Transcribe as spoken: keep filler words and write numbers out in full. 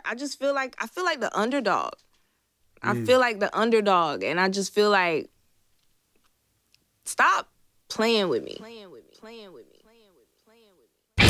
I just feel like I feel like the underdog. I Mm. feel like the underdog, and I just feel like stop playing with me. Playing with me. Playing with me.